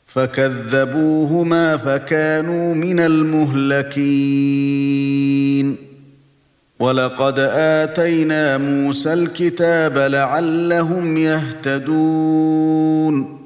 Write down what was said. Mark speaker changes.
Speaker 1: فكذبوهما فكانوا من المهلكين. ولقد آتينا موسى الكتاب لعلهم يهتدون